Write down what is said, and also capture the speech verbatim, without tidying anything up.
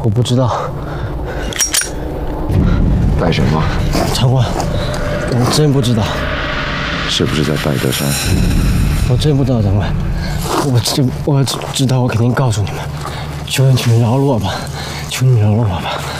我不知道。 拜什么？ 长官，我真不知道。 是不是在拜德山？ 我真不知道，长官。我知我知道，我肯定告诉你们。求求你们饶了我吧！求你饶了我吧！